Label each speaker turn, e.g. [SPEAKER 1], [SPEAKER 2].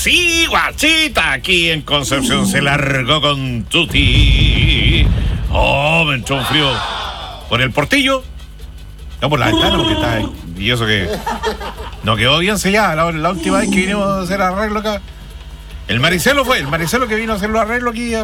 [SPEAKER 1] sí, guachita, aquí en Concepción se largó con tutti. Oh, me entró un frío por el portillo. No, por la ventana, porque está ahí. Y eso que no quedó bien sellada la última vez que vinimos a hacer arreglo acá. El Maricelo que vino a hacer los arreglos aquí